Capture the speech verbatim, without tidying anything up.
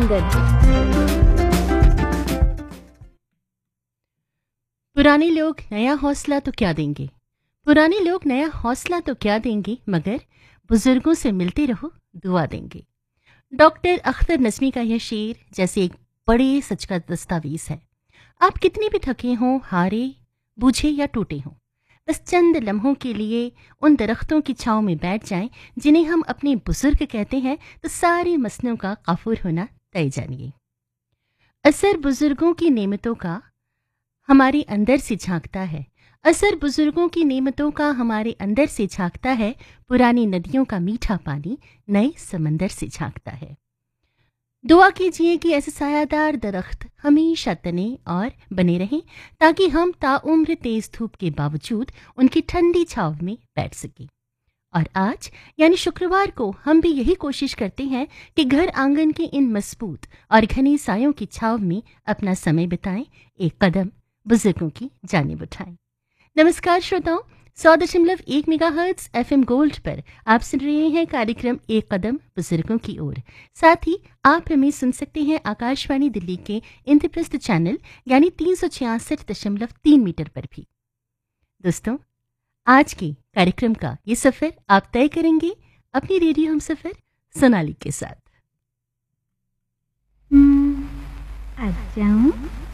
आंगन। पुराने लोग नया हौसला तो क्या देंगे, पुराने लोग नया हौसला तो क्या देंगे, मगर बुजुर्गों से मिलते रहो, दुआ देंगे। डॉक्टर अख्तर नज़मी का यह शेर जैसे एक बड़े सच का दस्तावेज है। आप कितने भी थके हों, हारे, बूझे या टूटे हों, बस चंद लम्हों के लिए उन दरख्तों की छांव में बैठ जाएं जिन्हें हम अपने बुजुर्ग कहते हैं, तो सारे मसलों का काफूर होना तय जानिए। असर बुजुर्गों की नेमतों का हमारे अंदर से झांकता है, असर बुजुर्गों की नेमतों का हमारे अंदर से झांकता है। पुरानी नदियों का मीठा पानी नए समंदर से झांकता है। दुआ कीजिए कि ऐसे सायादार दरख्त हमेशा तने और बने रहें, ताकि हम ताउम्र तेज धूप के बावजूद उनकी ठंडी छांव में बैठ सकें। और आज यानी शुक्रवार को हम भी यही कोशिश करते हैं कि घर आंगन के इन मजबूत और घनी सायों की छांव में अपना समय बिताएं, एक कदम बुजुर्गों की जानिब उठाएं। नमस्कार श्रोताओं, सौ दशमलव एक मेगाहर्ट्ज एफएम गोल्ड पर आप सुन रहे हैं कार्यक्रम एक कदम बुजुर्गों की ओर। साथ ही आप हमें सुन सकते हैं आकाशवाणी दिल्ली के इंद्रप्रस्थ चैनल यानी तीन सौ छियासठ दशमलव तीन मीटर पर भी। दोस्तों, आज के कार्यक्रम का ये सफर आप तय करेंगे अपनी रेडियो हम सफर सोनाली के साथ। आज जाऊं